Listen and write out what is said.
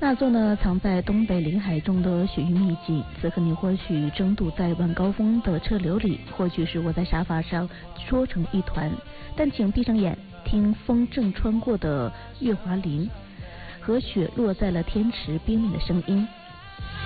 那座呢藏在东北临海中的雪域秘境，此刻你或许争渡在晚高峰的车流里，或许是窝在沙发上缩成一团，但请闭上眼，听风正穿过的月华林和雪落在了天池冰冷的声音。